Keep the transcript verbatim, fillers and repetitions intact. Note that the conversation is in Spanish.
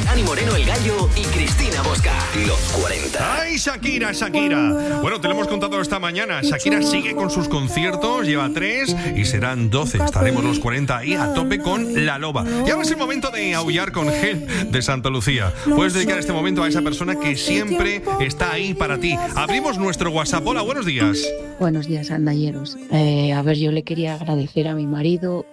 Dani Moreno, El Gallo y Cristina Bosca. Los cuarenta. ¡Ay, Shakira, Shakira! Bueno, te lo hemos contado esta mañana. Shakira sigue con sus conciertos, lleva tres y serán doce. Estaremos los cuarenta ahí a tope con La Loba. Y ahora es el momento de aullar con Gel de Santa Lucía. Puedes dedicar este momento a esa persona que siempre está ahí para ti. Abrimos nuestro WhatsApp. Hola, buenos días. Buenos días, andalleros. Eh, a ver, yo le quería agradecer a mi marido